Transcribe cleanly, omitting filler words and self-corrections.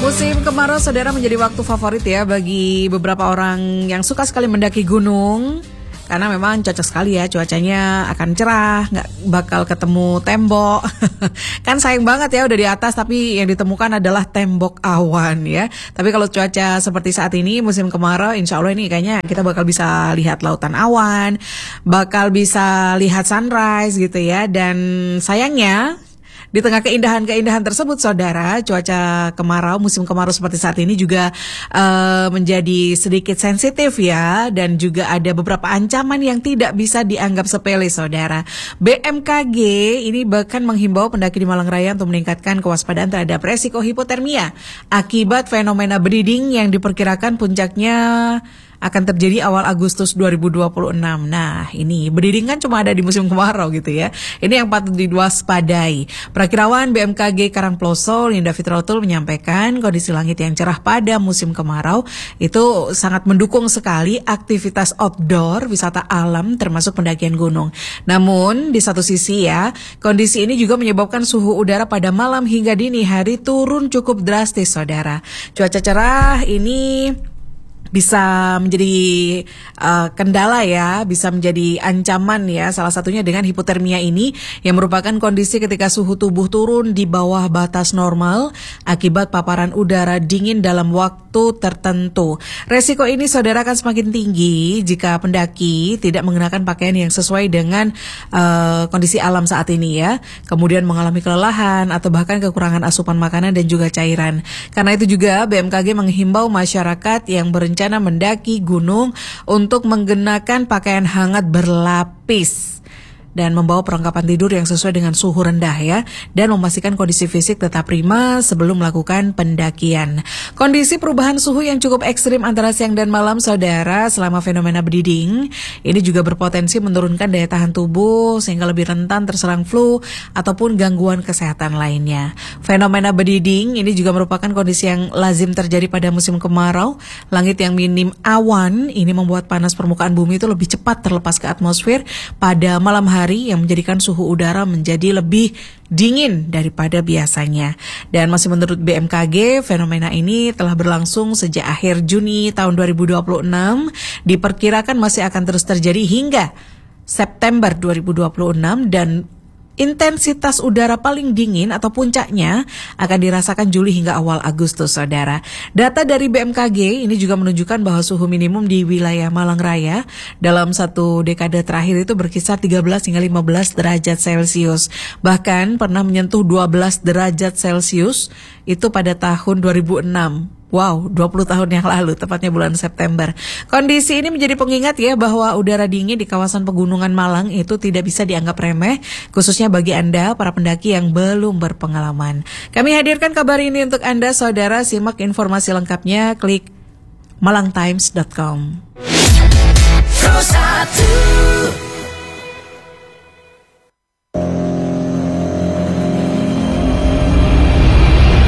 Musim kemarau, saudara, menjadi waktu favorit ya bagi beberapa orang yang suka sekali mendaki gunung. Karena memang cocok sekali ya, cuacanya akan cerah, nggak bakal ketemu tembok. Kan sayang banget ya udah di atas tapi yang ditemukan adalah tembok awan ya. Tapi kalau cuaca seperti saat ini musim kemarau, insya Allah ini kayaknya kita bakal bisa lihat lautan awan, bakal bisa lihat sunrise gitu ya. Dan sayangnya di tengah keindahan-keindahan tersebut, saudara, cuaca kemarau, musim kemarau seperti saat ini juga menjadi sedikit sensitif ya. Dan juga ada beberapa ancaman yang tidak bisa dianggap sepele, saudara. BMKG ini bahkan menghimbau pendaki di Malang Raya untuk meningkatkan kewaspadaan terhadap resiko hipotermia akibat fenomena beriding yang diperkirakan puncaknya akan terjadi awal Agustus 2026. Nah, ini beriding kan cuma ada di musim kemarau gitu ya. Ini yang patut diwaspadai. Perakirawan BMKG Karangploso, Linda Fitratul, menyampaikan kondisi langit yang cerah pada musim kemarau itu sangat mendukung sekali aktivitas outdoor, wisata alam, termasuk pendakian gunung. Namun, di satu sisi ya, kondisi ini juga menyebabkan suhu udara pada malam hingga dini hari turun cukup drastis, saudara. Cuaca cerah ini bisa menjadi kendala ya, bisa menjadi ancaman ya, salah satunya dengan hipotermia ini yang merupakan kondisi ketika suhu tubuh turun di bawah batas normal akibat paparan udara dingin dalam waktu tertentu. Resiko ini, saudara, akan semakin tinggi jika pendaki tidak mengenakan pakaian yang sesuai dengan kondisi alam saat ini ya, kemudian mengalami kelelahan atau bahkan kekurangan asupan makanan dan juga cairan. Karena itu juga BMKG menghimbau masyarakat yang berencana mendaki gunung untuk menggunakan pakaian hangat berlapis dan membawa perlengkapan tidur yang sesuai dengan suhu rendah ya, dan memastikan kondisi fisik tetap prima sebelum melakukan pendakian. Kondisi perubahan suhu yang cukup ekstrim antara siang dan malam, saudara, selama fenomena beriding ini juga berpotensi menurunkan daya tahan tubuh sehingga lebih rentan terserang flu ataupun gangguan kesehatan lainnya. Fenomena beriding ini juga merupakan kondisi yang lazim terjadi pada musim kemarau. Langit yang minim awan ini membuat panas permukaan bumi itu lebih cepat terlepas ke atmosfer pada malam hari, yang menjadikan suhu udara menjadi lebih dingin daripada biasanya. Dan masih menurut BMKG, fenomena ini telah berlangsung sejak akhir Juni tahun 2026, diperkirakan masih akan terus terjadi hingga September 2026, dan intensitas udara paling dingin atau puncaknya akan dirasakan Juli hingga awal Agustus, saudara. Data dari BMKG ini juga menunjukkan bahwa suhu minimum di wilayah Malang Raya dalam satu dekade terakhir itu berkisar 13 hingga 15 derajat Celcius. Bahkan pernah menyentuh 12 derajat Celcius itu pada tahun 2006. Wow, 20 tahun yang lalu, tepatnya bulan September. Kondisi ini menjadi pengingat ya bahwa udara dingin di kawasan pegunungan Malang itu tidak bisa dianggap remeh, khususnya bagi Anda, para pendaki yang belum berpengalaman. Kami hadirkan kabar ini untuk Anda, saudara. Simak informasi lengkapnya, klik malangtimes.com.